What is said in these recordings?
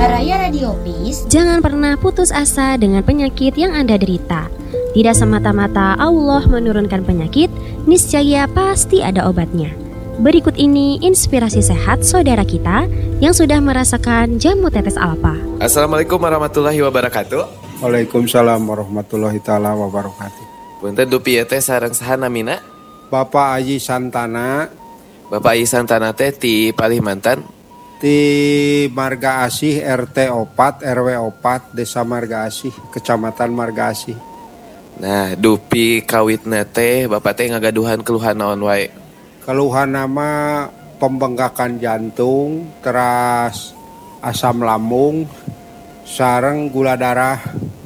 Baraya Radio Peace. Jangan pernah putus asa dengan penyakit yang Anda derita. Tidak semata-mata Allah menurunkan penyakit, niscaya pasti ada obatnya. Berikut ini inspirasi sehat saudara kita yang sudah merasakan jamu tetes alfa. Assalamualaikum warahmatullahi wabarakatuh. Waalaikumsalam warahmatullahi taala wabarakatuh. Punten dupi teh sareng saha namina? Bapak Aji Santana. Bapak Aji Santana teh ti Kalimantan. Di Marga Asih RT 4 RW 4 Desa Marga Asih Kecamatan Marga Asih. Nah, dupi kawitna teh Bapak teh ngagaduhan keluhan naon wae? Keluhan nama pembengkakan jantung, teras asam lambung, sareng gula darah.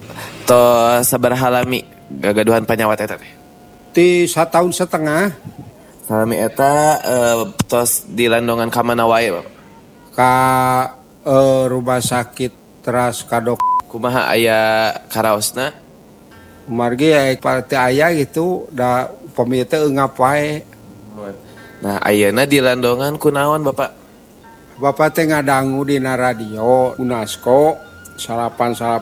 To sabaraha lami ngagaduhan panyawat eta teh? Ti 1,5 tahun. Salami eta tos dilandongan ka mana wae, Bapak? Ka rumah sakit teras kadok. Kumaha aya karaosna? Margi pati aya gitu da upami teh eungap wae. Nah, ayeuna dilandongan kunaon, Bapak? Bapak teh ngadangu dina radio UNESCO 88,6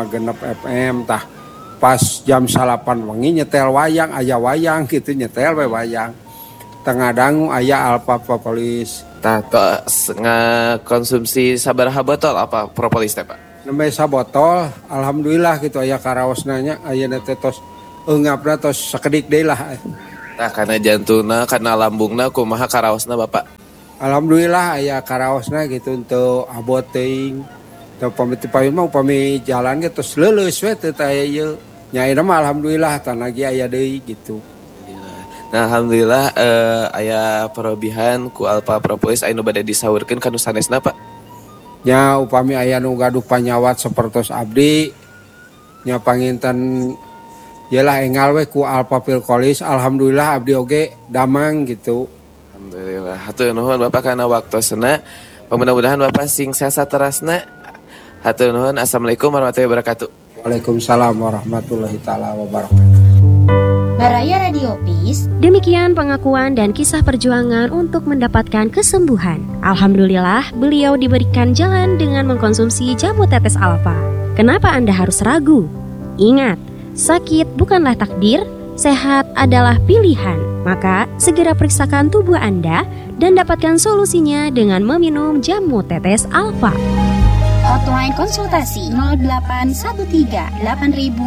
FM tah pas jam 8 wengi nyetel wayang aya wayang gitu nyetel we wayang. Tengah dangu aya Alpha Propolis. Tah tos ngakonsumsi sabaraha botol apa propolis teh, Pak? Nembe sabotol, alhamdulillah gitu aya karaosna nya ayeuna teh tos eungapna tos sakedik deui lah. Tah kana jantungna, kana lambungna kumaha karaosna, Bapak? Alhamdulillah aya karaosna gitu untuk abot teuing. Teu pami teu pami mah upami jalan ge tos leuleus we teu aya ieu. Nya ayeuna mah alhamdulillah tan lagi aya deui gitu. Nah, alhamdulillah aya parobihan ku Alpha Propolis anu bade disaurkeun ka nu sanesna, Pak. Nya upami aya nu gaduh panyawat sapertos abdi nya panginten yalah engal we ku Alpha Propolis alhamdulillah abdi oge damang gitu. Alhamdulillah. Hatur nuhun Bapak kana waktosna. Mudah-mudahan Bapak sing sehat terasna. Hatur nuhun. Assalamualaikum warahmatullahi wabarakatuh. Waalaikumsalam warahmatullahi taala wabarakatuh. Baraya Radio Peace. Demikian pengakuan dan kisah perjuangan untuk mendapatkan kesembuhan. Alhamdulillah, beliau diberikan jalan dengan mengkonsumsi jamu tetes alfa. Kenapa Anda harus ragu? Ingat, sakit bukanlah takdir, sehat adalah pilihan. Maka, segera periksakan tubuh Anda dan dapatkan solusinya dengan meminum jamu tetes alfa. Hotline konsultasi 0813 8000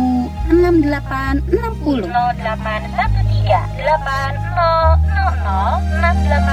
6860 0813 8000 6860.